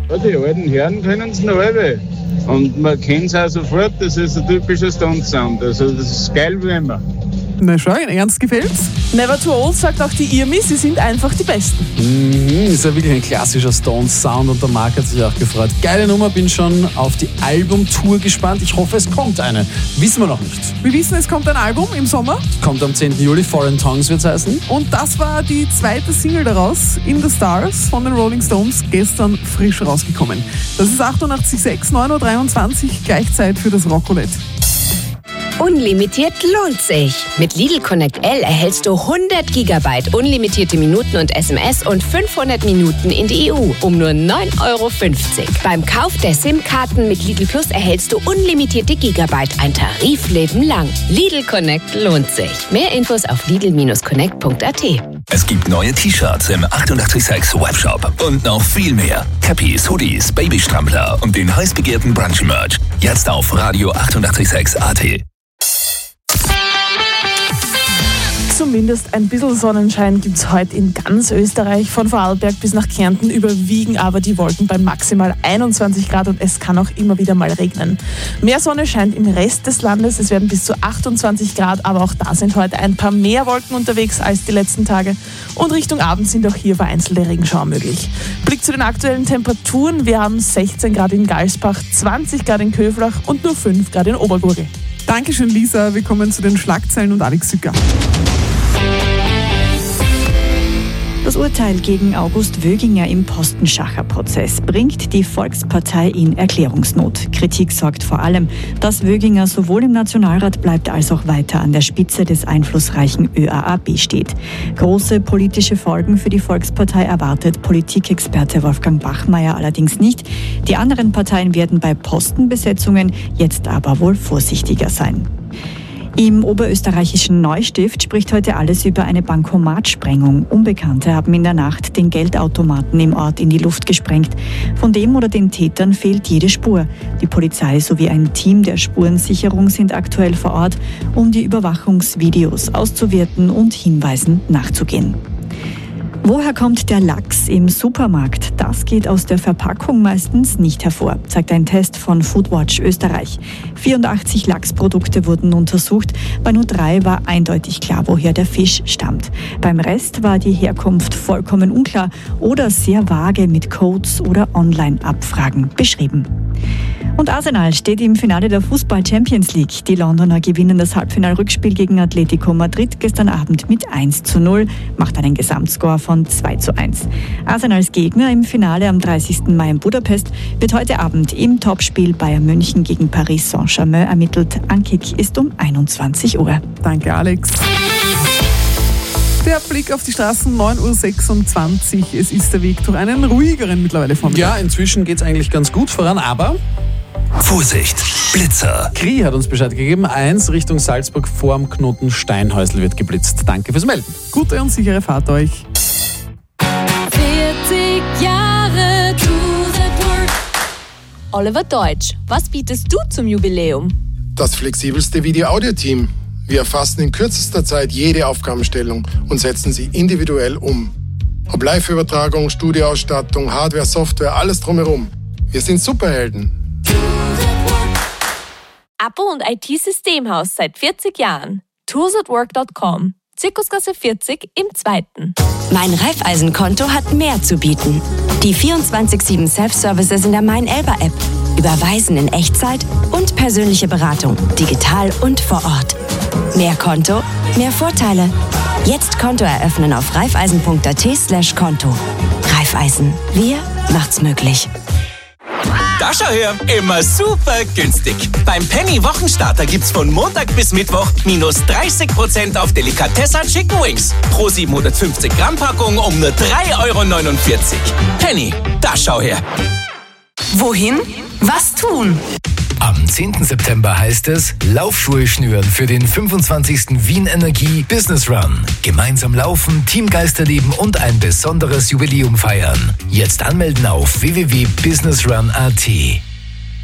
Ja, die alten Herren können es noch alle. Und man kennt es auch sofort, das ist ein typischer Stones-Sound. Also das ist geil wie immer. Na schau, in Ernst gefällt's? Never Too Old sagt auch die Irmi, sie sind einfach die Besten. Ist ja wirklich ein klassischer Stones-Sound und der Marc hat sich auch gefreut. Geile Nummer, bin schon auf die Albumtour gespannt. Ich hoffe, es kommt eine. Wissen wir noch nicht. Wir wissen, es kommt ein Album im Sommer. Kommt am 10. Juli, Foreign Tongues wird's heißen. Und das war die zweite Single daraus, In the Stars von den Rolling Stones, gestern frisch rausgekommen. Das ist 88,6, 9.23 Uhr, gleich Zeit für das Rockroulette. Unlimitiert lohnt sich. Mit Lidl Connect L erhältst du 100 GB unlimitierte Minuten und SMS und 500 Minuten in die EU um nur 9,50 €. Beim Kauf der SIM-Karten mit Lidl Plus erhältst du unlimitierte Gigabyte, ein Tarifleben lang. Lidl Connect lohnt sich. Mehr Infos auf lidl-connect.at. Es gibt neue T-Shirts im 886 Webshop und noch viel mehr. Cappies, Hoodies, Babystrampler und den heiß begehrten Brunch-Merch. Jetzt auf Radio 886 AT. Zumindest ein bisschen Sonnenschein gibt es heute in ganz Österreich. Von Vorarlberg bis nach Kärnten überwiegen aber die Wolken bei maximal 21 Grad und es kann auch immer wieder mal regnen. Mehr Sonne scheint im Rest des Landes, es werden bis zu 28 Grad, aber auch da sind heute ein paar mehr Wolken unterwegs als die letzten Tage. Und Richtung Abend sind auch hier vereinzelte Regenschauer möglich. Blick zu den aktuellen Temperaturen. Wir haben 16 Grad in Galsbach, 20 Grad in Köflach und nur 5 Grad in Obergurgl. Dankeschön, Lisa. Wir kommen zu den Schlagzeilen und Alex Sücker. Das Urteil gegen August Wöginger im Postenschacher-Prozess bringt die Volkspartei in Erklärungsnot. Kritik sorgt vor allem, dass Wöginger sowohl im Nationalrat bleibt als auch weiter an der Spitze des einflussreichen ÖAAB steht. Große politische Folgen für die Volkspartei erwartet Politikexperte Wolfgang Bachmeier allerdings nicht. Die anderen Parteien werden bei Postenbesetzungen jetzt aber wohl vorsichtiger sein. Im oberösterreichischen Neustift spricht heute alles über eine Bankomatsprengung. Unbekannte haben in der Nacht den Geldautomaten im Ort in die Luft gesprengt. Von dem oder den Tätern fehlt jede Spur. Die Polizei sowie ein Team der Spurensicherung sind aktuell vor Ort, um die Überwachungsvideos auszuwerten und Hinweisen nachzugehen. Woher kommt der Lachs im Supermarkt? Das geht aus der Verpackung meistens nicht hervor, zeigt ein Test von Foodwatch Österreich. 84 Lachsprodukte wurden untersucht, bei nur 3 war eindeutig klar, woher der Fisch stammt. Beim Rest war die Herkunft vollkommen unklar oder sehr vage mit Codes oder Online-Abfragen beschrieben. Und Arsenal steht im Finale der Fußball-Champions League. Die Londoner gewinnen das Halbfinal-Rückspiel gegen Atletico Madrid gestern Abend mit 1:0, macht einen Gesamtscore von 2:1. Arsenals Gegner im Finale am 30. Mai in Budapest wird heute Abend im Topspiel Bayern München gegen Paris Saint-Germain ermittelt. Ankick ist um 21 Uhr. Danke, Alex. Der Blick auf die Straßen, 9:26 Uhr. Es ist der Weg durch einen ruhigeren mittlerweile Vormittag. Ja, inzwischen geht's eigentlich ganz gut voran, aber Vorsicht, Blitzer. Kri hat uns Bescheid gegeben, 1 Richtung Salzburg vorm Knoten Steinhäusl wird geblitzt. Danke fürs Melden. Gute und sichere Fahrt euch. 40 Jahre to the Work. Oliver Deutsch, was bietest du zum Jubiläum? Das flexibelste Video-Audio-Team. Wir erfassen in kürzester Zeit jede Aufgabenstellung und setzen sie individuell um. Ob Live-Übertragung, Studioausstattung, Hardware, Software, alles drumherum. Wir sind Superhelden. Abo und IT-Systemhaus seit 40 Jahren. tools@work.com. Zirkusgasse 40 im 2. Mein Raiffeisen-Konto hat mehr zu bieten. Die 24/7 Self-Services in der Mein-Elba-App. Überweisen in Echtzeit und persönliche Beratung, digital und vor Ort. Mehr Konto, mehr Vorteile. Jetzt Konto eröffnen auf raiffeisen.at/Konto. Raiffeisen, wir macht's möglich. Da schau her, immer super günstig. Beim Penny Wochenstarter gibt's von Montag bis Mittwoch minus 30% auf Delikatessa Chicken Wings. Pro 750 Gramm Packung um nur 3,49 €. Penny, da schau her. Wohin? Was tun? Am 10. September heißt es Laufschuhe schnüren für den 25. Wien Energie Business Run. Gemeinsam laufen, Teamgeist erleben und ein besonderes Jubiläum feiern. Jetzt anmelden auf www.businessrun.at.